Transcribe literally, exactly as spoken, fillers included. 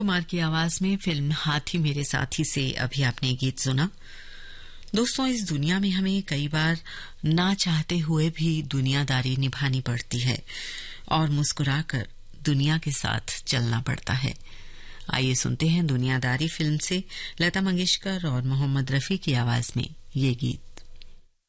कुमार की आवाज में फिल्म हाथी मेरे साथी से अभी आपने गीत सुना। दोस्तों, इस दुनिया में हमें कई बार ना चाहते हुए भी दुनियादारी निभानी पड़ती है और मुस्कुराकर दुनिया के साथ चलना पड़ता है। आइए सुनते हैं दुनियादारी फिल्म से लता मंगेशकर और मोहम्मद रफी की आवाज में ये गीत।